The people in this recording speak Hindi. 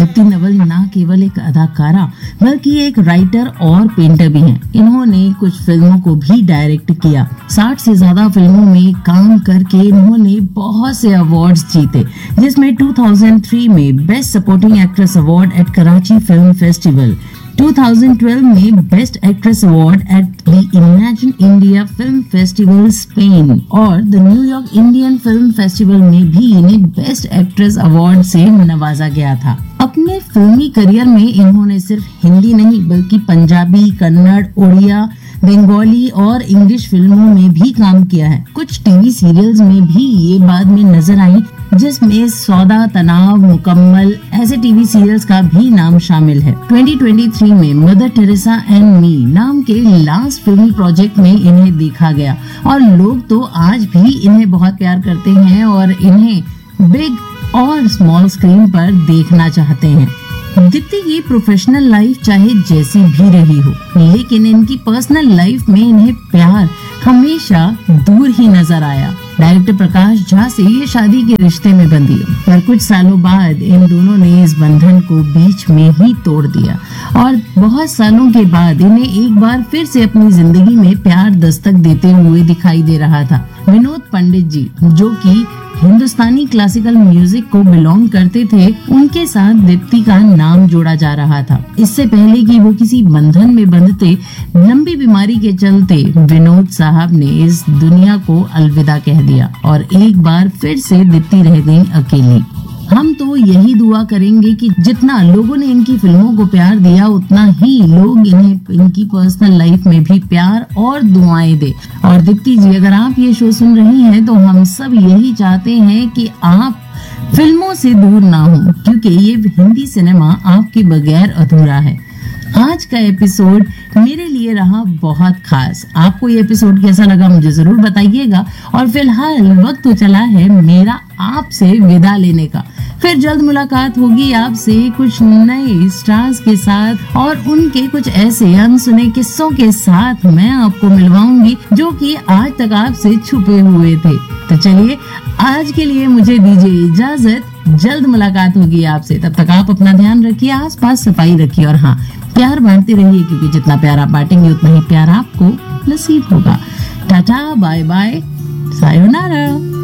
दीप्ति नवल न केवल एक अदाकारा बल्कि एक राइटर और पेंटर भी हैं। इन्होंने कुछ फिल्मों को भी डायरेक्ट किया। 60 से ज्यादा फिल्मों में काम करके इन्होंने बहुत से अवार्ड्स जीते, जिसमें 2003 में best supporting actress award eight Karachi film festival, 2012 में best actress award at the imagine India film festival Spain और the New York Indian film festival में भी इन्हें बेस्ट एक्ट्रेस अवार्ड से नवाजा गया था। अपने फिल्मी करियर में इन्होंने सिर्फ हिंदी नहीं बल्कि पंजाबी, कन्नड़, उड़िया, बंगाली और इंग्लिश फिल्मों में भी काम किया है। कुछ टीवी सीरियल्स में भी ये बाद में नजर आई, जिसमें सौदा, तनाव, मुकम्मल ऐसे टीवी सीरियल्स का भी नाम शामिल है। 2023 में मदर टेरेसा एंड मी नाम के लास्ट फिल्मी प्रोजेक्ट में इन्हें देखा गया और लोग तो आज भी इन्हें बहुत प्यार करते हैं और इन्हें बिग और स्मॉल स्क्रीन पर देखना चाहते हैं। दीप्ति की प्रोफेशनल लाइफ चाहे जैसी भी रही हो, लेकिन इनकी पर्सनल लाइफ में इन्हें प्यार हमेशा दूर ही नजर आया। डायरेक्टर प्रकाश झा से ये शादी के रिश्ते में बंधी, पर कुछ सालों बाद इन दोनों ने इस बंधन को बीच में ही तोड़ दिया और बहुत सालों के बाद इन्हें एक बार फिर से अपनी जिंदगी में प्यार दस्तक देते हुए दिखाई दे रहा था। विनोद पंडित जी, जो कि हिंदुस्तानी क्लासिकल म्यूजिक को बिलोंग करते थे, उनके साथ दीप्ति का नाम जोड़ा जा रहा था। इससे पहले कि वो किसी बंधन में बंधते, लंबी बीमारी के चलते विनोद साहब ने इस दुनिया को अलविदा कह दिया और एक बार फिर से दीप्ति रह गई अकेली। हम तो यही दुआ करेंगे कि जितना लोगों ने इनकी फिल्मों को प्यार दिया, उतना ही लोग इन्हें इनकी पर्सनल लाइफ में भी प्यार और दुआएं दे। और दीप्ति जी, अगर आप ये शो सुन रही हैं तो हम सब यही चाहते हैं कि आप फिल्मों से दूर ना हो, क्योंकि ये हिंदी सिनेमा आपके बगैर अधूरा है। आज का एपिसोड मेरे लिए रहा बहुत खास। आपको ये एपिसोड कैसा लगा मुझे जरूर बताइएगा। और फिलहाल वक्त तो चला है मेरा आपसे विदा लेने का। फिर जल्द मुलाकात होगी आपसे कुछ नए स्टार्स के साथ और उनके कुछ ऐसे अनसुने किस्सों के साथ मैं आपको मिलवाऊंगी जो कि आज तक आपसे छुपे हुए थे। तो चलिए, आज के लिए मुझे दीजिए इजाजत। जल्द मुलाकात होगी आपसे। तब तक आप अपना ध्यान रखिए, आसपास सफाई रखिए और हाँ, प्यार बांटते रहिए, क्योंकि जितना प्यार आप बांटेंगे उतना ही प्यार आपको नसीब होगा। Tata, bye bye, sayonara.